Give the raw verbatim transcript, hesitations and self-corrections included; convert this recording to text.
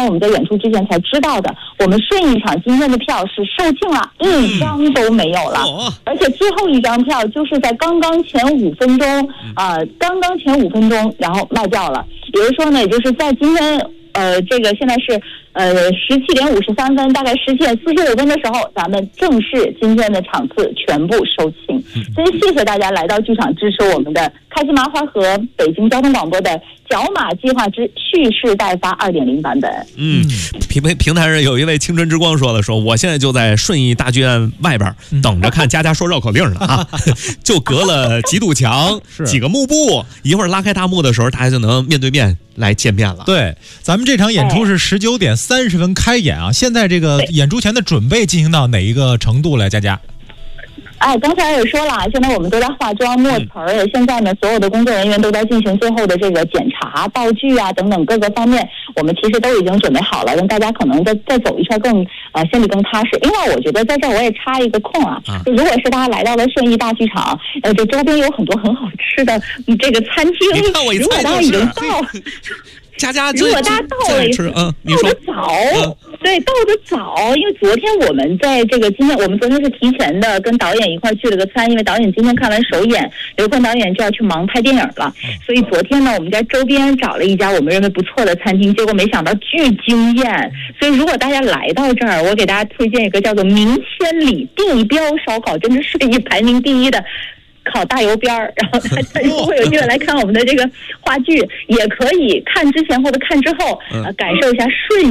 天我们在演出之前才知道的，我们顺义场今天的票是售罄了，一张都没有了， 哦、 而且最后一张票就是在刚刚前五分钟，啊、呃，刚刚前五分钟，然后卖掉了。也就是说呢，也就是在今天，呃，这个现在是呃十七点五十三分，大概十七点四十五分的时候，咱们正式今天的场次全部售罄。所以谢谢大家来到剧场支持我们的开心麻花和北京交通广播的角马计划之蓄势待发 二点零 版本。 嗯，平平台上有一位青春之光说了，说我现在就在顺义大剧院外边等着看佳佳说绕口令呢啊，就隔了几堵墙几个幕布，一会儿拉开大幕的时候，大家就能面对面来见面了。 对，咱们这场演出是十九点三十分开演啊，现在这个演出前的准备进行到哪一个程度了，佳佳？ 哎，刚才也说了，现在我们都在化妆、墨词儿。现在呢，所有的工作人员都在进行最后的这个检查、道具啊等等各个方面，我们其实都已经准备好了，让大家可能再再走一圈更呃心里更踏实。另外，我觉得在这儿我也插一个空啊，就如果是大家来到了顺义大剧场，呃，这周边有很多很好吃的这个餐厅，如果大家已经到。 佳佳， 如果大家到了， 嗯，你到的早，嗯、对，到的早，因为昨天我们在这个今天，我们昨天是提前的跟导演一块聚了个餐，因为导演今天看完首演，刘坤导演就要去忙拍电影了，所以昨天呢，我们在周边找了一家我们认为不错的餐厅，结果没想到巨惊艳，所以如果大家来到这儿，我给大家推荐一个叫做明千里地标烧烤，真是顺义排名第一的。烤大油边儿，然后大家如果有机会来看我们的这个话剧，也可以看之前或者看之后，呃，感受一下顺